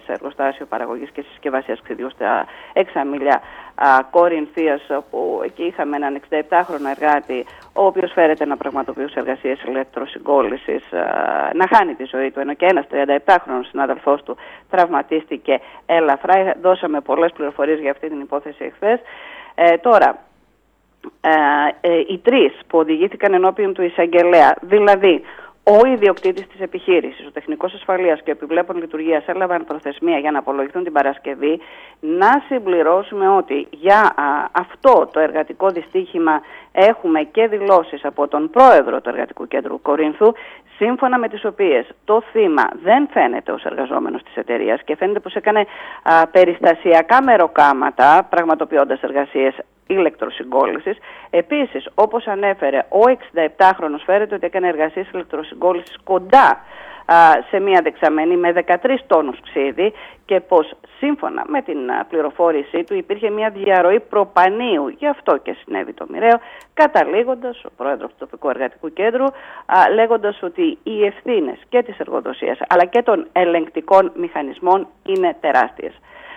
σε εργοστάσιο παραγωγής και συσκευασίας ξυδιού στα 6 μίλια Κορινθίας, όπου εκεί είχαμε έναν 67χρονο εργάτη, ο οποίος φέρεται να πραγματοποιούσε εργασίες ηλεκτροσυγκόλλησης, να χάνει τη ζωή του, ενώ και ένας 37χρονος συνάδελφός του τραυματίστηκε ελαφρά. Δώσαμε πολλές πληροφορίες για αυτή την υπόθεση εχθές. Τώρα, οι τρεις που οδηγήθηκαν ενώπιον του εισαγγελέα, δηλαδή ο ιδιοκτήτης της επιχείρησης, ο τεχνικός ασφαλείας και ο επιβλέπων λειτουργίας, έλαβαν προθεσμία για να απολογηθούν την Παρασκευή. Να συμπληρώσουμε ότι για αυτό το εργατικό δυστύχημα έχουμε και δηλώσεις από τον πρόεδρο του Εργατικού Κέντρου Κορίνθου, σύμφωνα με τις οποίες το θύμα δεν φαίνεται ως εργαζόμενος της εταιρείας και φαίνεται πως έκανε περιστασιακά μεροκάματα, πραγματοποιώντας εργασίες ηλεκτροσυγκόλλησης. Επίσης, όπως ανέφερε, ο 67χρονος φέρεται ότι έκανε εργασίες ηλεκτροσυγκόλλησης κοντά σε μία δεξαμενή με 13 τόνους ξύδι και πως σύμφωνα με την πληροφόρησή του υπήρχε μία διαρροή προπανίου, γι' αυτό και συνέβη το μοιραίο, καταλήγοντας ο πρόεδρος του τοπικού εργατικού κέντρου λέγοντας ότι οι ευθύνες και της εργοδοσίας αλλά και των ελεγκτικών μηχανισμών είναι τεράστιες.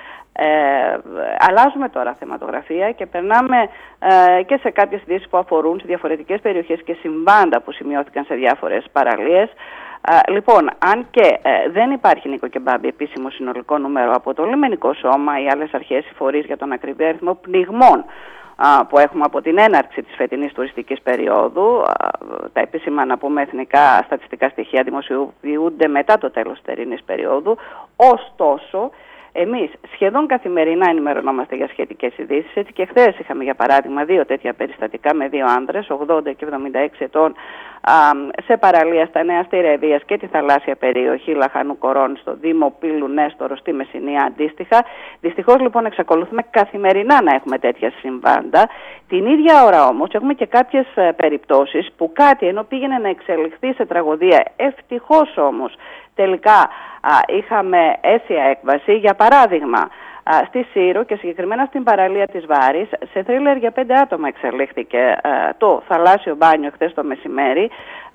Αλλάζουμε τώρα θεματογραφία και περνάμε και σε κάποιες ειδήσεις που αφορούν σε διαφορετικές περιοχές και συμβάντα που σημειώθηκαν σε διάφορες παραλίες. Λοιπόν, αν και δεν υπάρχει, Νίκο και Μπάμπη, επίσημο συνολικό νούμερο από το λιμενικό σώμα ή άλλες αρχές ή φορείς για τον ακριβή αριθμό πνιγμών που έχουμε από την έναρξη της φετινής τουριστικής περίοδου, τα επίσημα, να πούμε, εθνικά στατιστικά στοιχεία δημοσιοποιούνται μετά το τέλος της θερινής περίοδου. Ωστόσο, εμείς σχεδόν καθημερινά ενημερωνόμαστε για σχετικές ειδήσεις. Έτσι και χθες είχαμε, για παράδειγμα, 2 τέτοια περιστατικά με 2 άνδρες, 80 και 76 ετών, σε παραλία στα Νέα Στηρεδίας και τη θαλάσσια περιοχή Λαχανού Κορών στο Δήμο Πύλου Νέστορο στη Μεσσηνία αντίστοιχα. Δυστυχώς λοιπόν εξακολουθούμε καθημερινά να έχουμε τέτοια συμβάντα. Την ίδια ώρα όμως έχουμε και κάποιες περιπτώσεις που κάτι ενώ πήγαινε να εξελιχθεί σε τραγωδία, ευτυχώς όμως τελικά είχαμε αίσια έκβαση. Για παράδειγμα, στη Σύρο και συγκεκριμένα στην παραλία της Βάρης, σε θρίλερ για 5 άτομα εξελίχθηκε το θαλάσσιο μπάνιο χθες το μεσημέρι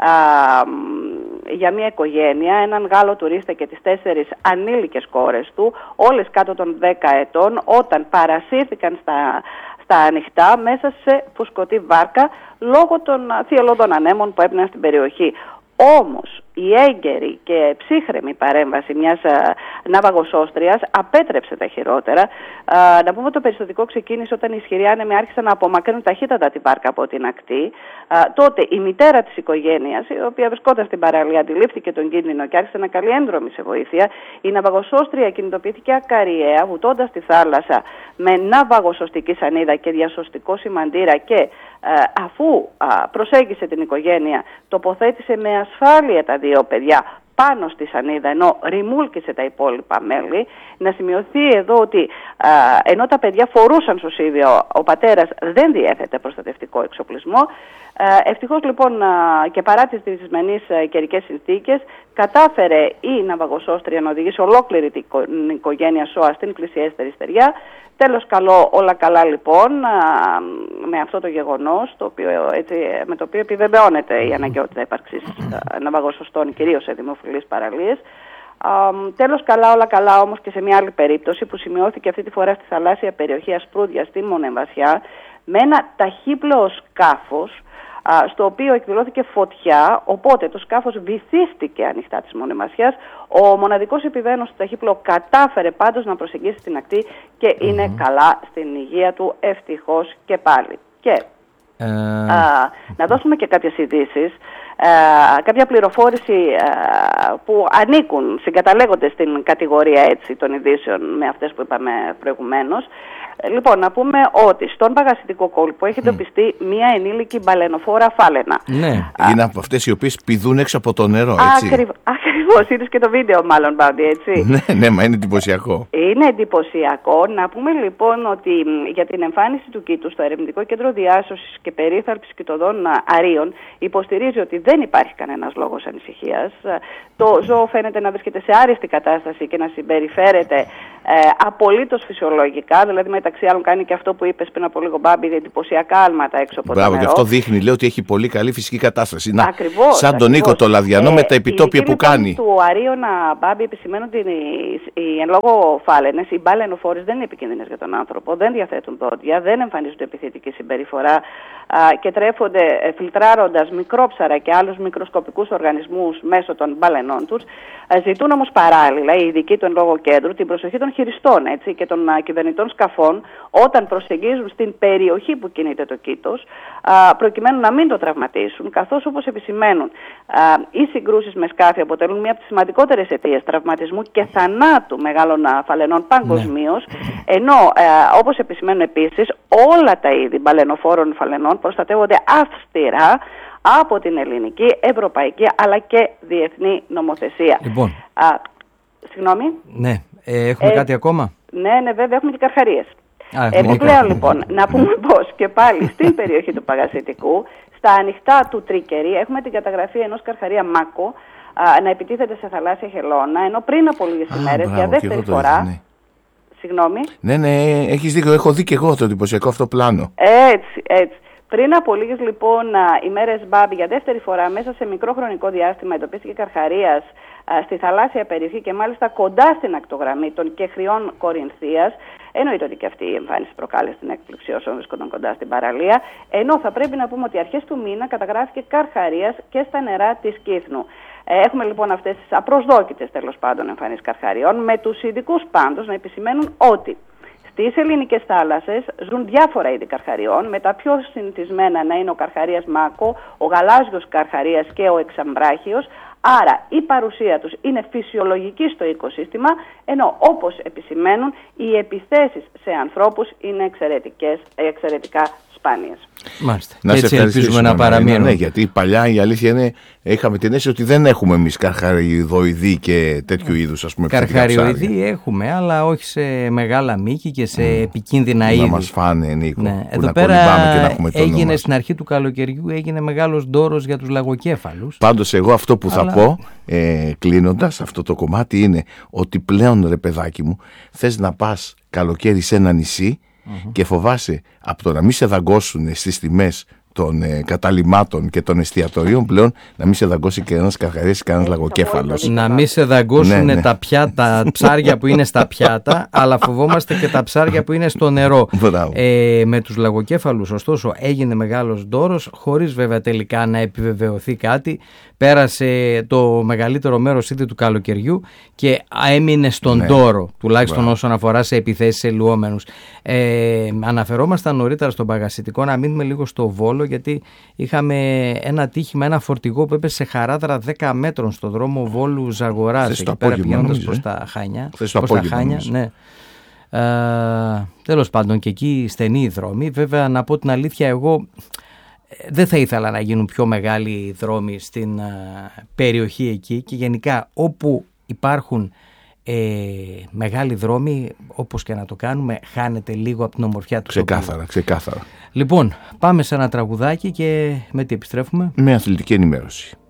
για μια οικογένεια, έναν Γάλλο τουρίστα και τις 4 ανήλικες κόρες του, όλες κάτω των 10 ετών, όταν παρασύρθηκαν στα ανοιχτά μέσα σε φουσκωτή βάρκα λόγω των θυελλώδων ανέμων που έπνεαν στην περιοχή. Όμως η έγκαιρη και ψύχρεμη παρέμβαση μιας ναυαγοσώστριας απέτρεψε τα χειρότερα. Να πούμε ότι το περιστατικό ξεκίνησε όταν οι ισχυροί άνεμοι άρχισαν να απομακρύνουν ταχύτατα τη βάρκα από την ακτή. Τότε η μητέρα της οικογένειας, η οποία βρισκόταν στην παραλία, αντιλήφθηκε τον κίνδυνο και άρχισε να καλεί έντρομη σε βοήθεια. Η ναυαγοσώστρια κινητοποιήθηκε ακαριέα, βουτώντας τη θάλασσα με ναυαγοσωστική σανίδα και διασωστικό σημαντήρα και αφού προσέγγισε την οικογένεια, τοποθέτησε με ασφάλεια τα 2 παιδιά πάνω στη σανίδα, ενώ ρημούλκησε τα υπόλοιπα μέλη. Να σημειωθεί εδώ ότι ενώ τα παιδιά φορούσαν σωσίβιο, ο πατέρας δεν διέθετε προστατευτικό εξοπλισμό. Ευτυχώς λοιπόν και παρά τις δυσμενείς καιρικές συνθήκες, κατάφερε η ναυαγοσώστρια να οδηγήσει ολόκληρη την οικογένεια ΣΟΑ στην πλησιέστερη στεριά. Τέλος καλό, όλα καλά λοιπόν, με αυτό το γεγονός, με το οποίο επιβεβαιώνεται η αναγκαιότητα ύπαρξης ναυαγοσωστών, κυρίως σε δημοφιλείς παραλίες. Τέλος καλά, όλα καλά όμως και σε μια άλλη περίπτωση που σημειώθηκε αυτή τη φορά στη θαλάσσια περιοχή Ασπρούδια στη Μονεμβασιά, με ένα ταχύπλοο σκάφος, στο οποίο εκδηλώθηκε φωτιά, οπότε το σκάφος βυθίστηκε ανοιχτά της Μονεμβασιάς. Ο μοναδικός επιβαίνος του ταχύπλοο κατάφερε πάντως να προσεγγίσει την ακτή και είναι καλά στην υγεία του, ευτυχώς και πάλι. Και να δώσουμε και κάποιες ειδήσεις, κάποια πληροφόρηση που ανήκουν, συγκαταλέγονται στην κατηγορία έτσι των ειδήσεων με αυτές που είπαμε προηγουμένως. Λοιπόν, να πούμε ότι στον Παγασιτικό κόλπο έχει εντοπιστεί μία ενήλικη μπαλαινοφόρα φάλαινα. Ναι, είναι από αυτές οι οποίες πηδούν έξω από το νερό, έτσι. Ακριβώς, είδες και το βίντεο μάλλον, Μπάμπη, έτσι. Ναι, μα είναι εντυπωσιακό. Είναι εντυπωσιακό. Να πούμε λοιπόν ότι για την εμφάνιση του κήτου στο Ερευνητικό Κέντρο Διάσωσης και Περίθαλψης Κητωδών Αρίων υποστηρίζει ότι δεν υπάρχει κανένας λόγος ανησυχίας. Το ζώο φαίνεται να βρίσκεται σε άριστη κατάσταση και να συμπεριφέρεται απολύτως φυσιολογικά, δηλαδή μεταξύ άλλων κάνει και αυτό που είπες πριν από λίγο, Μπάμπη, εντυπωσιακά άλματα έξω από το νερό. Μπράβο, και αυτό δείχνει, λέει, ότι έχει πολύ καλή φυσική κατάσταση. Να, ακριβώς, σαν τον Νίκο το Λαδιανό με τα επιτόπια που κάνει. Του Αρίωνα, Μπάμπη, επισημαίνουν ότι οι εν λόγω φάλαινες, οι μπαλαινοφόρες δεν είναι επικίνδυνες για τον άνθρωπο, δεν διαθέτουν δόντια, δεν εμφανίζονται επιθετική συμπεριφορά και τρέφονται φιλτράροντας μικρόψαρα και άλλους μικροσκοπικούς οργανισμούς μέσω των μπαλαινών τους. Ζητούν όμως παράλληλα οι ειδικοί του εν λόγω κέντρου την προσοχή των χειριστών, έτσι, και των κυβερνητών σκαφών όταν προσεγγίζουν στην περιοχή που κινείται το κήτος, προκειμένου να μην το τραυματίσουν, καθώς, όπως επισημαίνουν, οι συγκρούσεις με σκάφη αποτελούν μία από τις σημαντικότερες αιτίες τραυματισμού και θανάτου μεγάλων φαλενών παγκοσμίως, ενώ, όπως επισημαίνουν επίσης, όλα τα είδη μπαλαινοφόρων φαλενών προστατεύονται αυστηρά από την ελληνική, ευρωπαϊκή αλλά και διεθνή νομοθεσία. Λοιπόν. Συγγνώμη. Ναι. Έχουμε κάτι ακόμα? Ναι, βέβαια, έχουμε και καρχαρίες. Επιπλέον, λοιπόν, να πούμε πως και πάλι στην περιοχή του Παγασιτικού, στα ανοιχτά του Τρίκερη, έχουμε την καταγραφή ενός καρχαρία μάκο να επιτίθεται σε θαλάσσια χελώνα, ενώ πριν από λίγες ημέρες, για δεύτερη φορά. Ναι. Συγγνώμη. Ναι, έχεις δίκιο. Έχω δει και εγώ το εντυπωσιακό αυτό πλάνο. Έτσι. Πριν από λίγες λοιπόν ημέρες, Μπάμπη, για δεύτερη φορά μέσα σε μικρό χρονικό διάστημα εντοπίστηκε καρχαρίας στη θαλάσσια περιοχή και μάλιστα κοντά στην ακτογραμμή των Κεχριών Κορινθίας. Εννοείται ότι και αυτή η εμφάνιση προκάλεσε την έκπληξη όσων βρίσκονταν κοντά στην παραλία. Ενώ θα πρέπει να πούμε ότι αρχές του μήνα καταγράφηκε καρχαρίας και στα νερά της Κύθνου. Έχουμε λοιπόν αυτές τις απροσδόκητες τέλος πάντων εμφανίσεις καρχαριών, με τους ειδικούς πάντως να επισημαίνουν ότι στις ελληνικές θάλασσες ζουν διάφορα είδη καρχαριών, με τα πιο συνηθισμένα να είναι ο καρχαρίας μάκο, ο γαλάζιος καρχαρίας και ο εξαμπράχιος. Άρα η παρουσία τους είναι φυσιολογική στο οικοσύστημα, ενώ όπως επισημαίνουν οι επιθέσεις σε ανθρώπους είναι εξαιρετικά σπάνιες. Μάλιστα. Να έτσι ελπίζουμε να παραμείνουν. Ναι, γιατί παλιά η αλήθεια είναι, είχαμε την αίσθηση ότι δεν έχουμε εμείς καρχαριδοειδή και τέτοιου είδους, ας πούμε, καρχαριδοειδή έχουμε, αλλά όχι σε μεγάλα μήκη και σε επικίνδυνα είδη. Να μας φάνε, Νίκο. Ναι. Εδώ πέρα και να έχουμε έγινε στην αρχή του καλοκαιριού, έγινε μεγάλος ντόρος για τους λαγοκέφαλους. Πάντως εγώ αυτό που θα πω, κλείνοντας αυτό το κομμάτι, είναι ότι πλέον, ρε παιδάκι μου, θες να πας καλοκαίρι σε ένα νησί και φοβάσαι από το να μην σε δαγκώσουν στις τιμές των καταλυμάτων και των εστιατορίων, πλέον να μην σε δαγκώσει και ένας καρχαρίας ή κανένας λαγοκέφαλος. Να μην σε δαγκώσουν τα ψάρια που είναι στα πιάτα, αλλά φοβόμαστε και τα ψάρια που είναι στο νερό. Με τους λαγοκέφαλους, ωστόσο, έγινε μεγάλος ντόρος, χωρίς βέβαια τελικά να επιβεβαιωθεί κάτι. Πέρασε το μεγαλύτερο μέρος ήδη του καλοκαιριού και έμεινε στον ντόρο, τουλάχιστον όσον αφορά σε επιθέσεις σε λουόμενους. Αναφερόμασταν νωρίτερα στον Παγασιτικό, να μείνουμε λίγο στο Βόλο, γιατί είχαμε ένα ατύχημα, ένα φορτηγό που έπεσε σε χαράδρα 10 μέτρων στο δρόμο Βόλου Ζαγοράς, εκεί πέρα πηγαίνοντας προς τα Χάνια. Ναι. Τέλος πάντων, και εκεί στενοί δρόμοι. Βέβαια, να πω την αλήθεια, εγώ δεν θα ήθελα να γίνουν πιο μεγάλοι δρόμοι στην περιοχή εκεί, και γενικά όπου υπάρχουν μεγάλοι δρόμοι, όπως και να το κάνουμε, χάνεται λίγο από την ομορφιά του. Ξεκάθαρα. Λοιπόν, πάμε σε ένα τραγουδάκι και με τι επιστρέφουμε? Με αθλητική ενημέρωση.